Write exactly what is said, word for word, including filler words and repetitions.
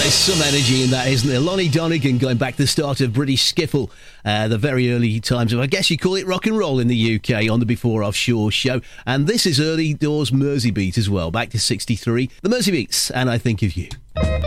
There's some energy in that, isn't there? Lonnie Donegan going back to the start of British Skiffle, uh, the very early times of, I guess you call it rock and roll in the U K, on the Before Offshore show. And this is early doors Mersey Beat as well, back to sixty-three. The Mersey Beats, and I Think of You.